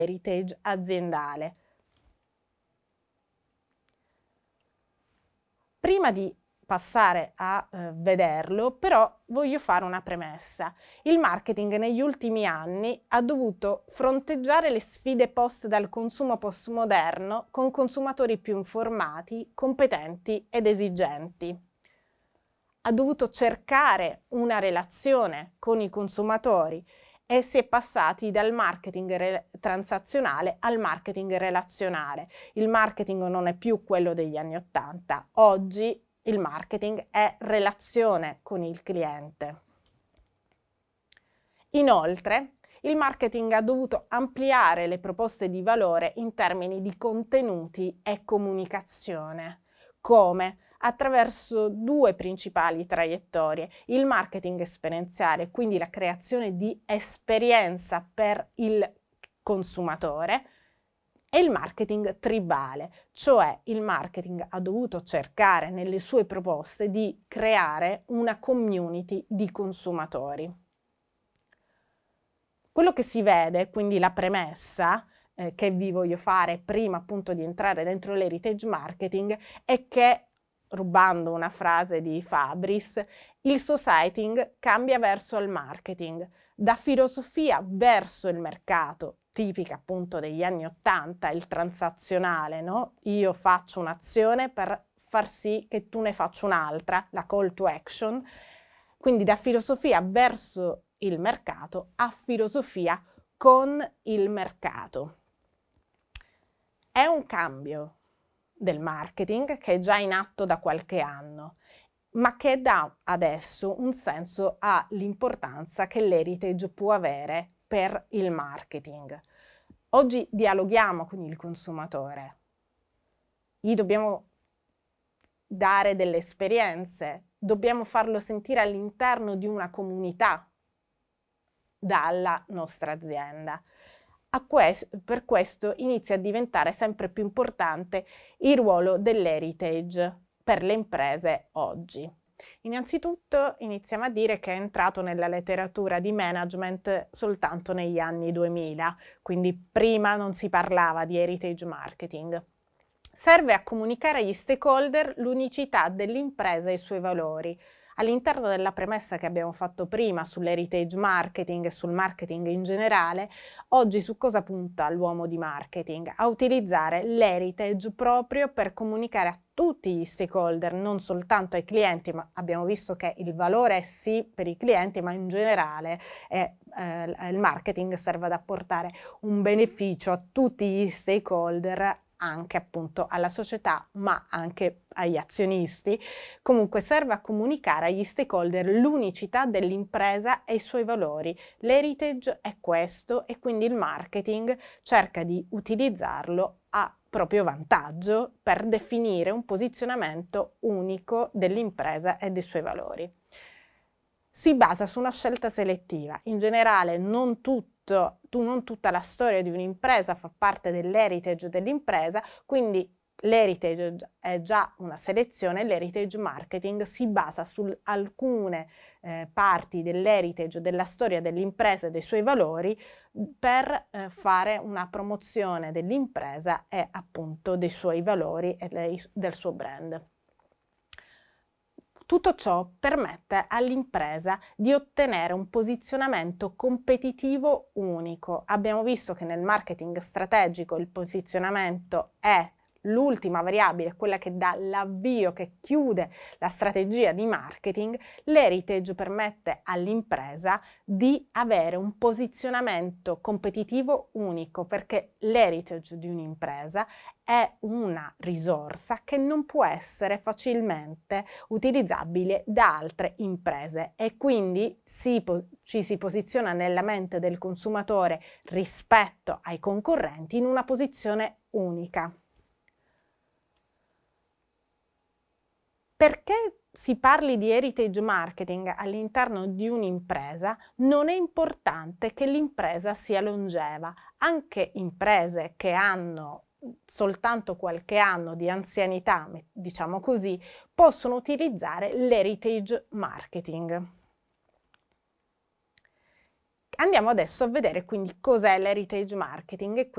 heritage aziendale. Prima di passare a vederlo, però voglio fare una premessa. Il marketing negli ultimi anni ha dovuto fronteggiare le sfide poste dal consumo postmoderno con consumatori più informati, competenti ed esigenti. Ha dovuto cercare una relazione con i consumatori e si è passati dal marketing transazionale al marketing relazionale. Il marketing non è più quello degli anni '80, oggi il marketing è relazione con il cliente. Inoltre, il marketing ha dovuto ampliare le proposte di valore in termini di contenuti e comunicazione. Come? Attraverso due principali traiettorie: il marketing esperienziale, quindi la creazione di esperienza per il consumatore, e il marketing tribale, cioè il marketing ha dovuto cercare nelle sue proposte di creare una community di consumatori. Quello che si vede, quindi la premessa che vi voglio fare prima appunto di entrare dentro l'heritage marketing, è che, rubando una frase di Fabris, il societing cambia verso il marketing, da filosofia verso il mercato, tipica appunto degli anni '80, il transazionale, no? Io faccio un'azione per far sì che tu ne faccia un'altra, la call to action, quindi da filosofia verso il mercato a filosofia con il mercato. È un cambio del marketing che è già in atto da qualche anno, ma che dà adesso un senso all'importanza che l'heritage può avere per il marketing. Oggi dialoghiamo con il consumatore, gli dobbiamo dare delle esperienze, dobbiamo farlo sentire all'interno di una comunità dalla nostra azienda. Per questo inizia a diventare sempre più importante il ruolo dell'heritage per le imprese oggi. Innanzitutto iniziamo a dire che è entrato nella letteratura di management soltanto negli anni 2000, quindi prima non si parlava di heritage marketing. Serve a comunicare agli stakeholder l'unicità dell'impresa e i suoi valori. All'interno della premessa che abbiamo fatto prima sull'heritage marketing e sul marketing in generale, oggi su cosa punta l'uomo di marketing? A utilizzare l'heritage proprio per comunicare a tutti gli stakeholder, non soltanto ai clienti, ma abbiamo visto che il valore è sì per i clienti, ma in generale il marketing serve ad apportare un beneficio a tutti gli stakeholder, anche appunto alla società, ma anche agli azionisti. Comunque serve a comunicare agli stakeholder l'unicità dell'impresa e i suoi valori. L'heritage è questo e quindi il marketing cerca di utilizzarlo a proprio vantaggio per definire un posizionamento unico dell'impresa e dei suoi valori. Si basa su una scelta selettiva. In generale non tutta la storia di un'impresa fa parte dell'heritage dell'impresa, quindi l'heritage è già una selezione, l'heritage marketing si basa su alcune parti dell'heritage, della storia dell'impresa e dei suoi valori per fare una promozione dell'impresa e appunto dei suoi valori e del suo brand. Tutto ciò permette all'impresa di ottenere un posizionamento competitivo unico. Abbiamo visto che nel marketing strategico il posizionamento è l'ultima variabile, quella che dà l'avvio, che chiude la strategia di marketing. L'heritage permette all'impresa di avere un posizionamento competitivo unico, perché l'heritage di un'impresa è una risorsa che non può essere facilmente utilizzabile da altre imprese e quindi ci si posiziona nella mente del consumatore rispetto ai concorrenti in una posizione unica. Perché si parli di heritage marketing all'interno di un'impresa, non è importante che l'impresa sia longeva. Anche imprese che hanno soltanto qualche anno di anzianità, diciamo così, possono utilizzare l'heritage marketing. Andiamo adesso a vedere quindi cos'è l'heritage marketing e